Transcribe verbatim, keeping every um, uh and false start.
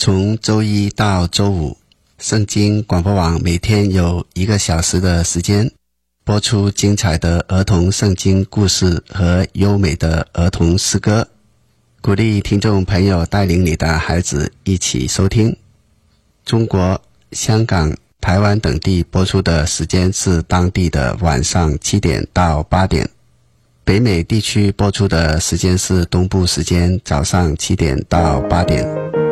从周一到周五，圣经广播网每天有一个小时的时间播出精彩的儿童圣经故事和优美的儿童诗歌，鼓励听众朋友带领你的孩子一起收听。中国、香港、台湾等地播出的时间是当地的晚上七点到八点，北美地区播出的时间是东部时间早上七点到八点。